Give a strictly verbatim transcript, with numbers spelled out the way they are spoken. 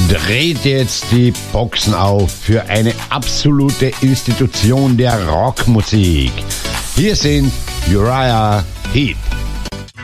dreht jetzt die Boxen auf für eine absolute Institution der Rockmusik. Hier sind Uriah Heep.